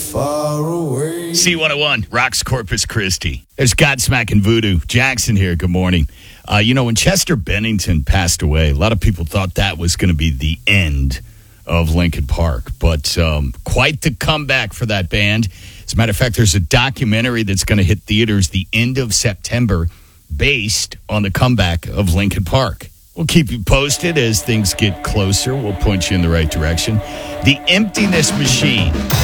far away. C101, Rocks Corpus Christi. There's Godsmack and Voodoo. Jackson here. Good morning. When Chester Bennington passed away, a lot of people thought that was going to be the end of Linkin Park. But quite the comeback for that band. As a matter of fact, there's a documentary that's going to hit theaters the end of September based on the comeback of Linkin Park. We'll keep you posted as things get closer. We'll point you in the right direction. The Emptiness Machine.